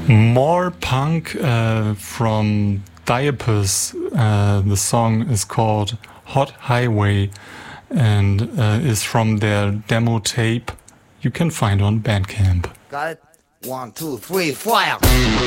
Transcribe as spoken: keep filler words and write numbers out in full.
More punk uh, from Diapers. Uh, the song is called Hot Highway and uh, is from their demo tape you can find on Bandcamp. Got it? One, two, three, fire!